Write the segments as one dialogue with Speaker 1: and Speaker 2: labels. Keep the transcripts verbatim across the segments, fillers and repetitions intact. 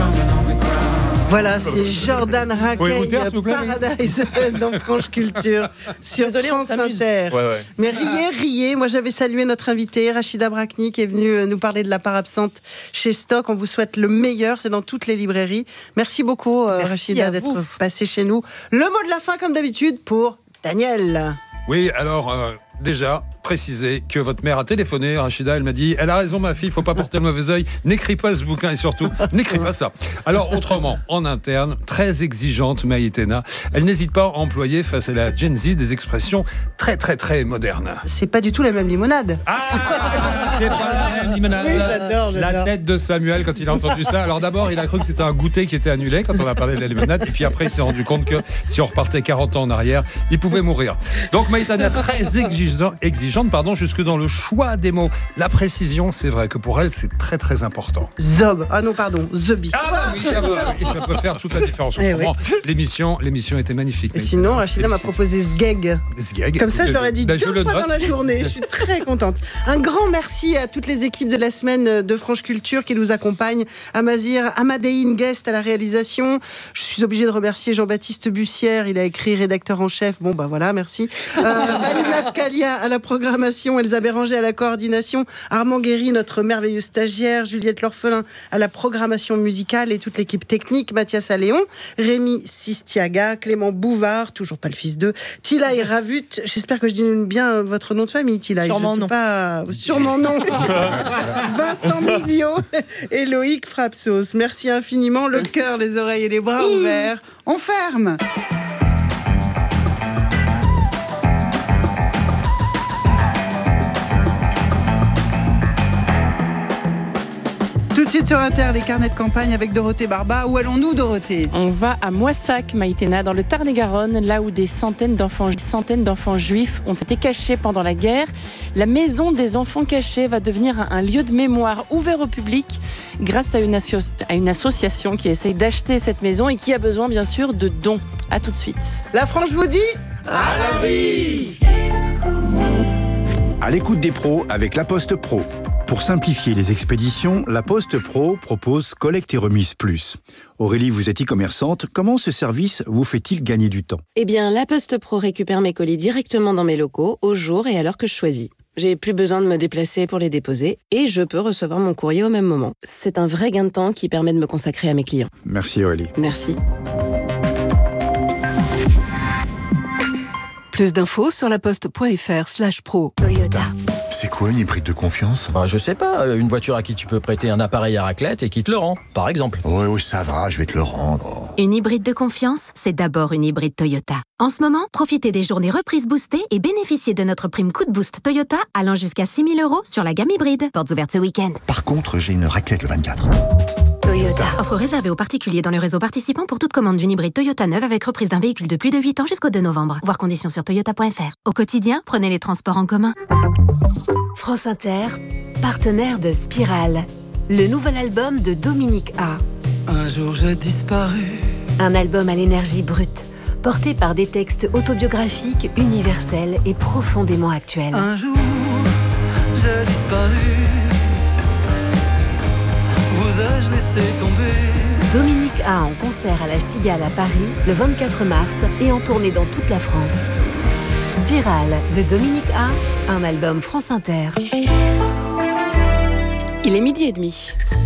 Speaker 1: Voilà, c'est Jordan Rakey, Paradise dans France Culture sur
Speaker 2: Désolé,
Speaker 1: France Inter.
Speaker 3: Ouais, ouais.
Speaker 1: Mais riez, riez. Moi, j'avais salué notre invitée, Rachida Brakni, qui est venue nous parler de la part absente chez Stock. On vous souhaite le meilleur. C'est dans toutes les librairies. Merci beaucoup, Merci Rachida, d'être passée chez nous. Le mot de la fin, comme d'habitude, pour Daniel.
Speaker 4: Oui, alors, euh, déjà, préciser que votre mère a téléphoné, Rachida, elle m'a dit, elle a raison ma fille, il ne faut pas porter le mauvais œil, n'écris pas ce bouquin et surtout, n'écris pas ça. Alors autrement, en interne, très exigeante Maïtena, elle n'hésite pas à employer face à la Gen Z des expressions très très très modernes.
Speaker 1: C'est pas du tout la même limonade.
Speaker 4: Ah, c'est pas la même limonade.
Speaker 1: Oui, j'adore, j'adore.
Speaker 4: La tête de Samuel quand il a entendu ça. Alors d'abord, il a cru que c'était un goûter qui était annulé quand on a parlé de la limonade, et puis après il s'est rendu compte que si on repartait quarante ans en arrière, il pouvait mourir. Donc Maïtena, très exigeant, exigeante, pardon, jusque dans le choix des mots. La précision, c'est vrai que pour elle, c'est très très important.
Speaker 1: Zob. Ah non, pardon, Zobi.
Speaker 4: Ah bah oui, ah bah oui, ça peut faire toute la différence.
Speaker 1: Eh oui.
Speaker 4: L'émission, l'émission était magnifique.
Speaker 1: Et sinon, Rachida m'a proposé Sgeg.
Speaker 4: Sgeg.
Speaker 1: Comme ça, je leur ai dit
Speaker 4: ben,
Speaker 1: deux fois dans la journée. Je suis très contente. Un grand merci à toutes les équipes de la semaine de France Culture qui nous accompagnent. Amazir Amadéine Guest à la réalisation. Je suis obligée de remercier Jean-Baptiste Bussière. Il a écrit rédacteur en chef. Bon, bah voilà, merci. Euh, Vanina Scalia à la programmation. Elsa Béranger à la coordination. Armand Guéry, notre merveilleux stagiaire. Juliette L'Orphelin à la programmation musicale et toute l'équipe technique. Mathias Alléon. Rémi Sistiaga. Clément Bouvard, toujours pas le fils d'eux. Tilaï Ravut. J'espère que je dis bien votre nom de famille, Tilaï.
Speaker 2: Sûrement non.
Speaker 1: Pas... Sûrement non. Vincent Miliot et Loïc Frapsos. Merci infiniment. Le cœur, les oreilles et les bras ouverts. On ferme. Tout de suite sur Inter, les carnets de campagne avec Dorothée Barba. Où allons-nous, Dorothée ?
Speaker 2: On va à Moissac, Maïtena, dans le Tarn-et-Garonne, là où des centaines d'enfants, centaines d'enfants juifs ont été cachés pendant la guerre. La maison des enfants cachés va devenir un, un lieu de mémoire ouvert au public grâce à une, asso- à une association qui essaye d'acheter cette maison et qui a besoin, bien sûr, de dons. À tout de suite.
Speaker 1: La France vous dit à lundi.
Speaker 5: À l'écoute des pros avec La Poste Pro. Pour simplifier les expéditions, La Poste Pro propose Collecte et Remise Plus. Aurélie, vous êtes e-commerçante. Comment ce service vous fait-il gagner du temps ?
Speaker 6: Eh bien, La Poste Pro récupère mes colis directement dans mes locaux, au jour et à l'heure que je choisis. J'ai plus besoin de me déplacer pour les déposer et je peux recevoir mon courrier au même moment. C'est un vrai gain de temps qui permet de me consacrer à mes clients.
Speaker 5: Merci Aurélie.
Speaker 6: Merci.
Speaker 7: Plus d'infos sur laposte.fr slash pro. Toyota.
Speaker 8: C'est quoi une hybride de confiance ?
Speaker 9: Bah, je sais pas, une voiture à qui tu peux prêter un appareil à raclette et qui te le rend, par exemple.
Speaker 8: Oui, oui, ça va, je vais te le rendre.
Speaker 10: Une hybride de confiance, c'est d'abord une hybride Toyota. En ce moment, profitez des journées reprises boostées et bénéficiez de notre prime coup de boost Toyota allant jusqu'à six mille euros sur la gamme hybride. Portes ouvertes ce week-end.
Speaker 8: Par contre, j'ai une raclette le vingt-quatre.
Speaker 10: Toyota. Offre réservée aux particuliers dans le réseau participant pour toute commande d'une hybride Toyota neuve avec reprise d'un véhicule de plus de huit ans jusqu'au deux novembre. Voir conditions sur toyota point f r. Au quotidien, prenez les transports en commun.
Speaker 11: France Inter, partenaire de Spirale. Le nouvel album de Dominique A.
Speaker 12: Un jour j'ai disparu.
Speaker 11: Un album à l'énergie brute, porté par des textes autobiographiques, universels et profondément actuels.
Speaker 12: Un jour j'ai disparu. Vous ai-je laissé tomber?
Speaker 11: Dominique A en concert à la Cigale à Paris le vingt-quatre mars et en tournée dans toute la France. Spirale de Dominique A, un album France Inter.
Speaker 2: Il est midi et demi.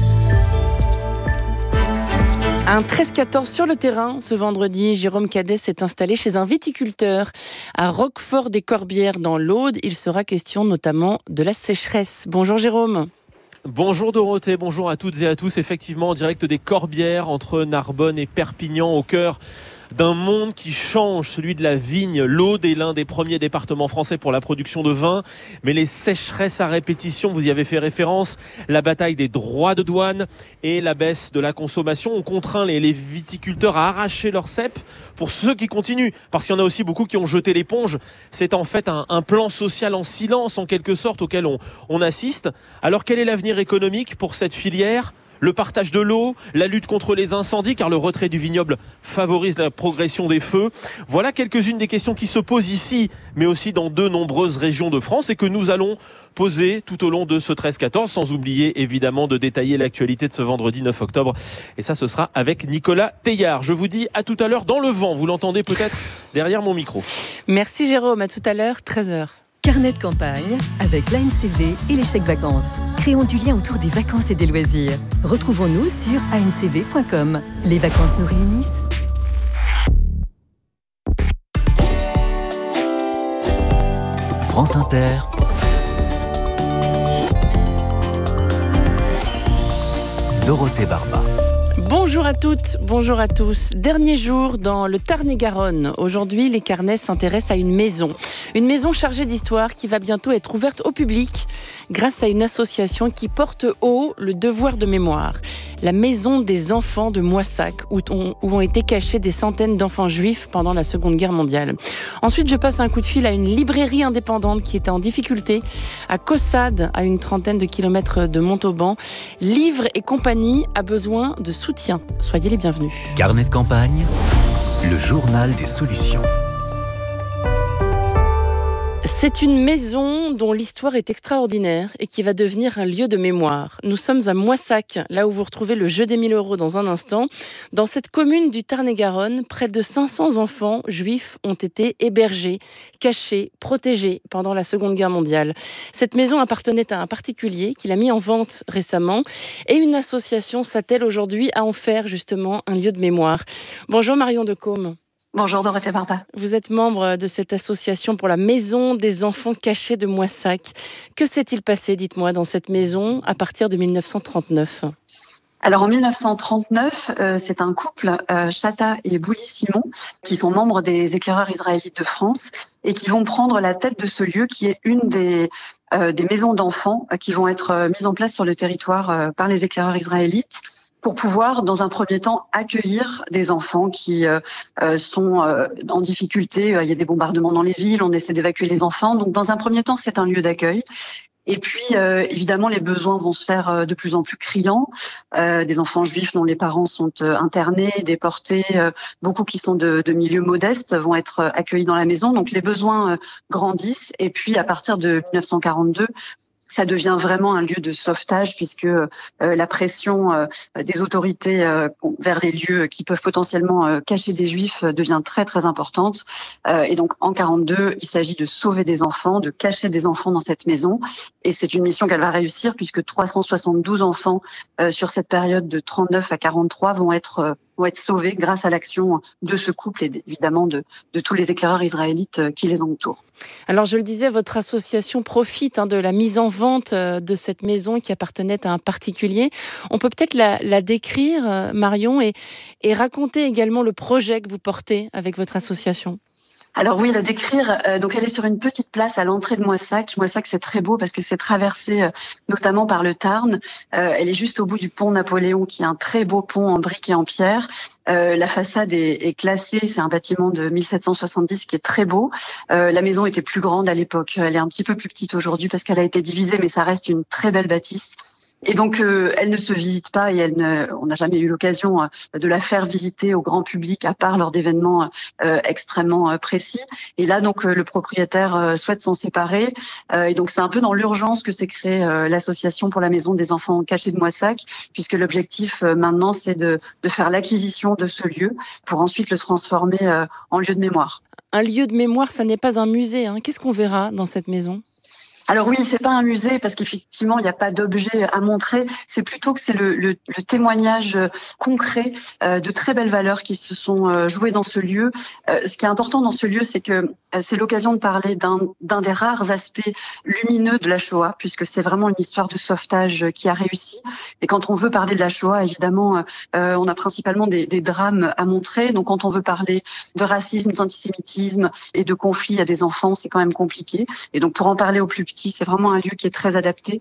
Speaker 2: Un treize quatorze sur le terrain, ce vendredi, Jérôme Cadet s'est installé chez un viticulteur à Roquefort-des-Corbières dans l'Aude. Il sera question notamment de la sécheresse. Bonjour Jérôme.
Speaker 13: Bonjour Dorothée, bonjour à toutes et à tous. Effectivement, en direct des Corbières, entre Narbonne et Perpignan, au cœur d'un monde qui change, celui de la vigne. L'Aude est l'un des premiers départements français pour la production de vin, mais les sécheresses à répétition, vous y avez fait référence, la bataille des droits de douane et la baisse de la consommation ont contraint les, les viticulteurs à arracher leurs ceps. Pour ceux qui continuent, parce qu'il y en a aussi beaucoup qui ont jeté l'éponge, c'est en fait un, un plan social en silence en quelque sorte auquel on, on assiste. Alors quel est l'avenir économique pour cette filière ? le partage de l'eau, la lutte contre les incendies, car le retrait du vignoble favorise la progression des feux. Voilà quelques-unes des questions qui se posent ici, mais aussi dans de nombreuses régions de France et que nous allons poser tout au long de ce treize quatorze, sans oublier évidemment de détailler l'actualité de ce vendredi neuf octobre. Et ça, ce sera avec Nicolas Teillard. Je vous dis à tout à l'heure dans le vent. Vous l'entendez peut-être derrière mon micro.
Speaker 2: Merci Jérôme, à tout à l'heure, treize heures.
Speaker 7: Carnet de campagne avec l'A N C V et les chèques vacances. Créons du lien autour des vacances et des loisirs. Retrouvons-nous sur a n c v point com. Les vacances nous réunissent.
Speaker 3: France Inter. Dorothée Barba.
Speaker 2: Bonjour à toutes, bonjour à tous. Dernier jour dans le Tarn-et-Garonne. Aujourd'hui, les carnets s'intéressent à une maison. Une maison chargée d'histoire qui va bientôt être ouverte au public grâce à une association qui porte haut le devoir de mémoire. La maison des enfants de Moissac, où ont, où ont été cachés des centaines d'enfants juifs pendant la Seconde Guerre mondiale. Ensuite, je passe un coup de fil à une librairie indépendante qui était en difficulté, à Caussade, à une trentaine de kilomètres de Montauban. Livres et compagnie a besoin de soutien. Soyez les bienvenus.
Speaker 3: Carnet de campagne, le journal des solutions.
Speaker 2: C'est une maison dont l'histoire est extraordinaire et qui va devenir un lieu de mémoire. Nous sommes à Moissac, là où vous retrouvez le jeu des mille euros dans un instant. Dans cette commune du Tarn-et-Garonne, près de cinq cents enfants juifs ont été hébergés, cachés, protégés pendant la Seconde Guerre mondiale. Cette maison appartenait à un particulier qui l'a mis en vente récemment et une association s'attelle aujourd'hui à en faire justement un lieu de mémoire. Bonjour Marion Decaume.
Speaker 14: Bonjour Dorothée Barba.
Speaker 2: Vous êtes membre de cette association pour la maison des enfants cachés de Moissac. Que s'est-il passé, dites-moi, dans cette maison à partir de mille neuf cent trente-neuf ?
Speaker 14: Alors en mille neuf cent trente-neuf, euh, c'est un couple, euh, Chata et Bouli-Simon, qui sont membres des éclaireurs israélites de France et qui vont prendre la tête de ce lieu qui est une des, euh, des maisons d'enfants euh, qui vont être euh, mises en place sur le territoire euh, par les éclaireurs israélites, pour pouvoir, dans un premier temps, accueillir des enfants qui euh, sont euh, en difficulté. Il y a des bombardements dans les villes, on essaie d'évacuer les enfants. Donc, dans un premier temps, c'est un lieu d'accueil. Et puis, euh, évidemment, les besoins vont se faire euh, de plus en plus criants. Euh, des enfants juifs dont les parents sont euh, internés, déportés, euh, beaucoup qui sont de, de milieux modestes vont être euh, accueillis dans la maison. Donc, les besoins euh, grandissent. Et puis, à partir de mille neuf cent quarante-deux, ça devient vraiment un lieu de sauvetage puisque euh, la pression euh, des autorités euh, vers les lieux qui peuvent potentiellement euh, cacher des juifs euh, devient très très importante. Euh, et donc en quarante-deux, il s'agit de sauver des enfants, de cacher des enfants dans cette maison. Et c'est une mission qu'elle va réussir puisque trois cent soixante-douze enfants euh, sur cette période de trente-neuf à quarante-trois vont être euh, vont être sauvés grâce à l'action de ce couple et évidemment de, de tous les éclaireurs israélites qui les entourent.
Speaker 2: Alors je le disais, votre association profite hein, de la mise en vente de cette maison qui appartenait à un particulier. On peut peut-être la, la décrire, Marion, et, et raconter également le projet que vous portez avec votre association.
Speaker 14: Alors oui, la décrire, euh, donc elle est sur une petite place à l'entrée de Moissac. Moissac, c'est très beau parce que c'est traversé euh, notamment par le Tarn. Euh, elle est juste au bout du pont Napoléon, qui est un très beau pont en briques et en pierre. Euh, la façade est, est classée, c'est un bâtiment de mille sept cent soixante-dix qui est très beau. Euh, la maison était plus grande à l'époque, elle est un petit peu plus petite aujourd'hui parce qu'elle a été divisée, mais ça reste une très belle bâtisse. Et donc, euh, elle ne se visite pas et elle ne, on n'a jamais eu l'occasion euh, de la faire visiter au grand public à part lors d'événements euh, extrêmement euh, précis. Et là, donc, euh, le propriétaire euh, souhaite s'en séparer. Euh, et donc, c'est un peu dans l'urgence que s'est créée euh, l'association pour la maison des enfants cachés de Moissac, puisque l'objectif euh, maintenant, c'est de, de faire l'acquisition de ce lieu pour ensuite le transformer euh, en lieu de mémoire.
Speaker 2: Un lieu de mémoire, ça n'est pas un musée, hein. Qu'est-ce qu'on verra dans cette maison ?
Speaker 14: Alors oui, c'est pas un musée parce qu'effectivement il n'y a pas d'objet à montrer. C'est plutôt que c'est le, le, le témoignage concret euh, de très belles valeurs qui se sont euh, jouées dans ce lieu. Euh, ce qui est important dans ce lieu, c'est que euh, c'est l'occasion de parler d'un, d'un des rares aspects lumineux de la Shoah, puisque c'est vraiment une histoire de sauvetage qui a réussi. Et quand on veut parler de la Shoah, évidemment, euh, on a principalement des, des drames à montrer. Donc quand on veut parler de racisme, d'antisémitisme et de conflits à des enfants, c'est quand même compliqué. Et donc pour en parler au plus petit, c'est vraiment un lieu qui est très adapté.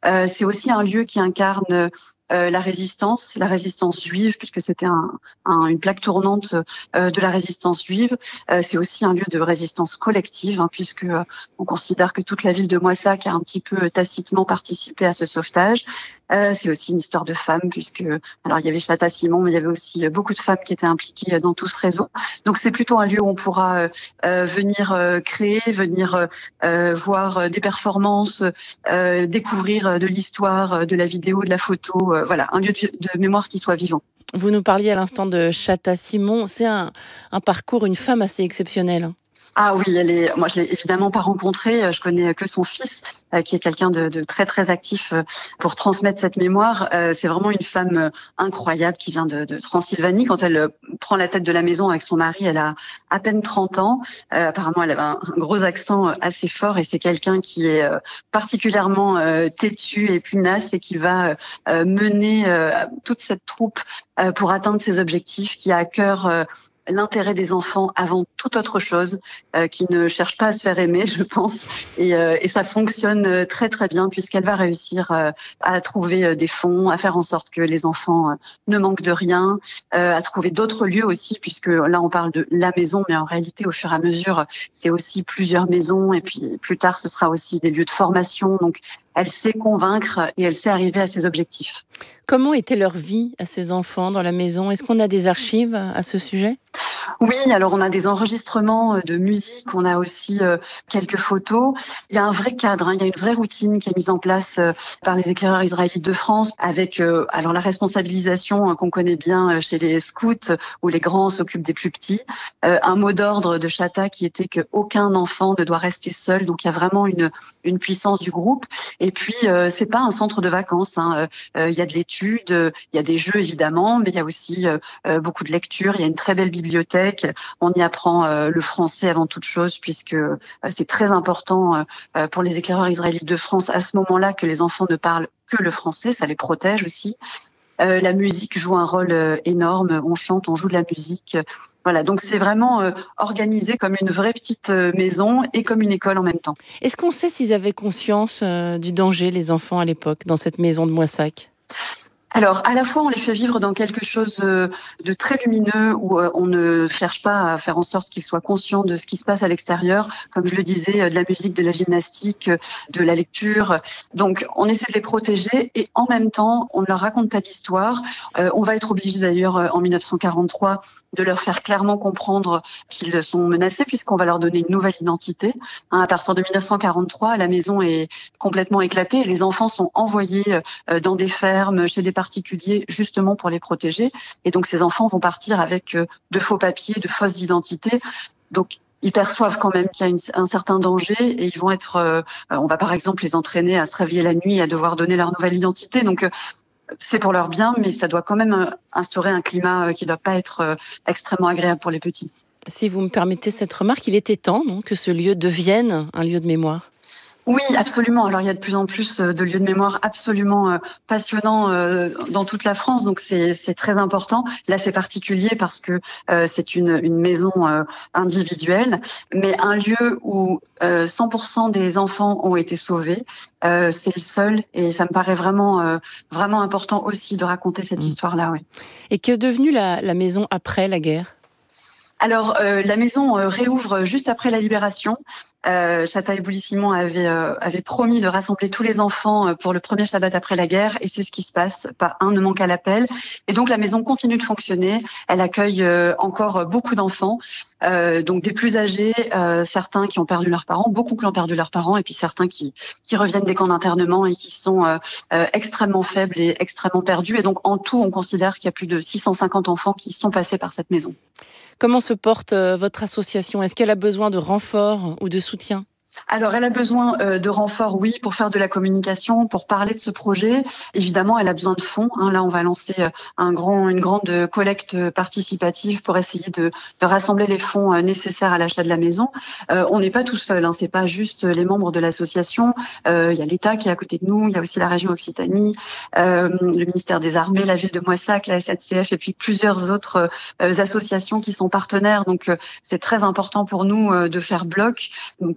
Speaker 14: Euh, c'est aussi un lieu qui incarne Euh, la résistance, la résistance juive, puisque c'était un, un, une plaque tournante euh, de la résistance juive. Euh, c'est aussi un lieu de résistance collective, hein, puisque euh, on considère que toute la ville de Moissac a un petit peu tacitement participé à ce sauvetage. Euh, c'est aussi une histoire de femmes, puisque alors il y avait Chata Simon, mais il y avait aussi beaucoup de femmes qui étaient impliquées dans tout ce réseau. Donc c'est plutôt un lieu où on pourra euh, venir euh, créer, venir euh, voir des performances, euh, découvrir de l'histoire, de la vidéo, de la photo. Euh, voilà, un lieu de, de mémoire qui soit vivant.
Speaker 2: Vous nous parliez à l'instant de Chata Simon. C'est un, un parcours, une femme assez exceptionnelle.
Speaker 14: Ah oui, elle est. Moi, je l'ai évidemment pas rencontrée. Je connais que son fils, euh, qui est quelqu'un de, de très très actif euh, pour transmettre cette mémoire. Euh, c'est vraiment une femme euh, incroyable qui vient de, de Transylvanie. Quand elle euh, prend la tête de la maison avec son mari, elle a à peine trente ans. Euh, apparemment, elle avait un, un gros accent euh, assez fort et c'est quelqu'un qui est euh, particulièrement euh, têtu et pugnace et qui va euh, mener euh, toute cette troupe euh, pour atteindre ses objectifs, qui a à cœur euh, l'intérêt des enfants avant toute autre chose, euh, qui ne cherche pas à se faire aimer, je pense, et, euh, et ça fonctionne très très bien puisqu'elle va réussir euh, à trouver des fonds, à faire en sorte que les enfants euh, ne manquent de rien, euh, à trouver d'autres lieux aussi, puisque là on parle de la maison, mais en réalité au fur et à mesure c'est aussi plusieurs maisons, et puis plus tard ce sera aussi des lieux de formation. Donc elle sait convaincre et elle sait arriver à ses objectifs.
Speaker 2: Comment était leur vie à ces enfants dans la maison ? Est-ce qu'on a des archives à ce sujet ?
Speaker 14: Oui, alors on a des enregistrements de musique, on a aussi euh, quelques photos. Il y a un vrai cadre, hein, il y a une vraie routine qui est mise en place euh, par les éclaireurs israélites de France, avec euh, alors la responsabilisation hein, qu'on connaît bien chez les scouts, où les grands s'occupent des plus petits. Euh, un mot d'ordre de Chata qui était qu'aucun enfant ne doit rester seul, donc il y a vraiment une, une puissance du groupe. Et puis, euh, c'est pas un centre de vacances, hein. Euh, il y a de l'étude, il y a des jeux évidemment, mais il y a aussi euh, beaucoup de lecture, il y a une très belle bibliothèque. On y apprend euh, le français avant toute chose, puisque euh, c'est très important euh, pour les éclaireurs israélites de France à ce moment-là que les enfants ne parlent que le français, ça les protège aussi. Euh, la musique joue un rôle euh, énorme, on chante, on joue de la musique. Voilà, donc c'est vraiment euh, organisé comme une vraie petite euh, maison et comme une école en même temps.
Speaker 2: Est-ce qu'on sait s'ils avaient conscience euh, du danger, les enfants à l'époque, dans cette maison de Moissac ?
Speaker 14: Alors, à la fois, on les fait vivre dans quelque chose de très lumineux où on ne cherche pas à faire en sorte qu'ils soient conscients de ce qui se passe à l'extérieur, comme je le disais, de la musique, de la gymnastique, de la lecture. Donc, on essaie de les protéger et en même temps, on ne leur raconte pas d'histoire. Euh, on va être obligé d'ailleurs, en mille neuf cent quarante-trois, de leur faire clairement comprendre qu'ils sont menacés puisqu'on va leur donner une nouvelle identité. Hein, à partir de mille neuf cent quarante-trois, la maison est complètement éclatée et les enfants sont envoyés euh, dans des fermes, chez des particuliers, justement pour les protéger. Et donc, ces enfants vont partir avec euh, de faux papiers, de fausses identités. Donc, ils perçoivent quand même qu'il y a une, un certain danger et ils vont être... Euh, on va par exemple les entraîner à se réveiller la nuit et à devoir donner leur nouvelle identité. Donc, euh, c'est pour leur bien, mais ça doit quand même instaurer un climat qui ne doit pas être extrêmement agréable pour les petits.
Speaker 2: Si vous me permettez cette remarque, il était temps non, que ce lieu devienne un lieu de mémoire.
Speaker 14: Oui, absolument. Alors, il y a de plus en plus de lieux de mémoire absolument euh, passionnants euh, dans toute la France, donc c'est, c'est très important. Là, c'est particulier parce que euh, c'est une, une maison euh, individuelle, mais un lieu où euh, cent pour cent des enfants ont été sauvés, euh, c'est le seul, et ça me paraît vraiment, euh, vraiment important aussi de raconter cette mmh. histoire-là. Oui.
Speaker 2: Et qu'est devenue la, la maison après la guerre ?
Speaker 14: Alors, euh, la maison euh, réouvre juste après la libération. Euh, Chata et Boulay-Simon avaient, euh, avaient promis de rassembler tous les enfants euh, pour le premier Shabbat après la guerre, et c'est ce qui se passe. Pas un ne manque à l'appel. Et donc, la maison continue de fonctionner. Elle accueille euh, encore beaucoup d'enfants, euh, donc des plus âgés, euh, certains qui ont perdu leurs parents, beaucoup qui ont perdu leurs parents, et puis certains qui, qui reviennent des camps d'internement et qui sont euh, euh, extrêmement faibles et extrêmement perdus. Et donc, en tout, on considère qu'il y a plus de six cent cinquante enfants qui sont passés par cette maison.
Speaker 2: Comment se porte euh, votre association ? Est-ce qu'elle a besoin de renfort ou de soutien ?
Speaker 14: Alors, elle a besoin euh, de renfort, oui, pour faire de la communication, pour parler de ce projet. Évidemment, elle a besoin de fonds. Hein. Là, on va lancer euh, un grand, une grande collecte participative pour essayer de, de rassembler les fonds euh, nécessaires à l'achat de la maison. Euh, on n'est pas tout seul. Hein. C'est pas juste les membres de l'association. Euh, il y a l'État qui est à côté de nous. Il y a aussi la région Occitanie, euh, le ministère des Armées, la ville de Moissac, la S N C F, et puis plusieurs autres euh, associations qui sont partenaires. Donc, euh, c'est très important pour nous euh, de faire bloc. Donc, euh, oui.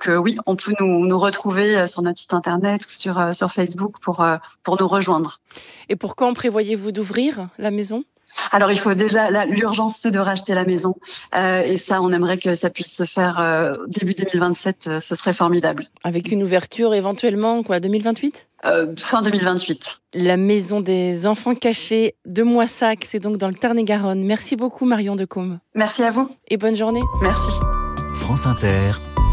Speaker 14: on peut nous, nous retrouver sur notre site internet ou sur, sur Facebook pour, pour nous rejoindre.
Speaker 2: Et pour quand prévoyez-vous d'ouvrir la maison ?
Speaker 14: Alors il faut déjà, là, l'urgence c'est de racheter la maison euh, et ça on aimerait que ça puisse se faire euh, début deux mille vingt-sept, euh, ce serait formidable.
Speaker 2: Avec une ouverture éventuellement quoi, deux mille vingt-huit ?
Speaker 14: euh, Fin deux mille vingt-huit.
Speaker 2: La maison des enfants cachés de Moissac, c'est donc dans le Tarn-et-Garonne. Merci beaucoup Marion Decombe.
Speaker 14: Merci à vous.
Speaker 2: Et bonne journée.
Speaker 14: Merci.
Speaker 3: France Inter,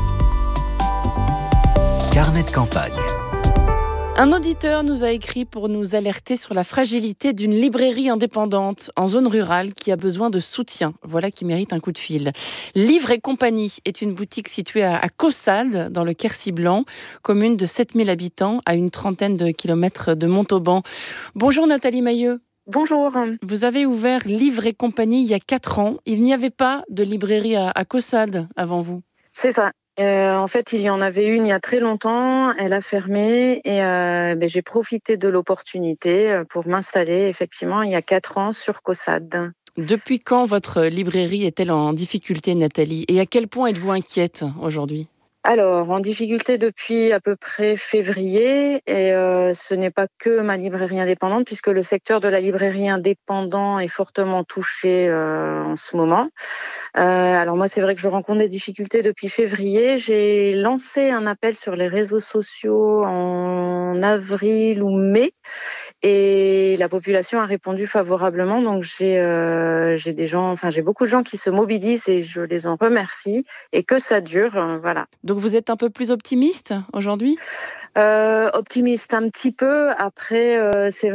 Speaker 3: carnet de campagne.
Speaker 2: Un auditeur nous a écrit pour nous alerter sur la fragilité d'une librairie indépendante en zone rurale qui a besoin de soutien. Voilà qui mérite un coup de fil. Livre et compagnie est une boutique située à Caussade, dans le Quercy-Blanc, commune de sept mille habitants, à une trentaine de kilomètres de Montauban. Bonjour Nathalie Mailleux.
Speaker 15: Bonjour.
Speaker 2: Vous avez ouvert Livre et compagnie il y a quatre ans. Il n'y avait pas de librairie à, à Caussade avant vous.
Speaker 15: C'est ça. Euh, en fait, il y en avait une il y a très longtemps, elle a fermé et euh, ben, j'ai profité de l'opportunité pour m'installer effectivement il y a quatre ans sur Caussade.
Speaker 2: Depuis quand votre librairie est-elle en difficulté, Nathalie ? Et à quel point êtes-vous inquiète aujourd'hui ?
Speaker 15: Alors, en difficulté depuis à peu près février, et euh, ce n'est pas que ma librairie indépendante, puisque le secteur de la librairie indépendante est fortement touché euh, en ce moment. Euh, alors moi, c'est vrai que je rencontre des difficultés depuis février. J'ai lancé un appel sur les réseaux sociaux en avril ou mai, et la population a répondu favorablement. Donc j'ai euh, j'ai des gens, enfin j'ai beaucoup de gens qui se mobilisent et je les en remercie. Et que ça dure, euh, voilà.
Speaker 2: Donc vous êtes un peu plus optimiste aujourd'hui ?
Speaker 15: euh, Optimiste un petit peu. Après, euh, c'est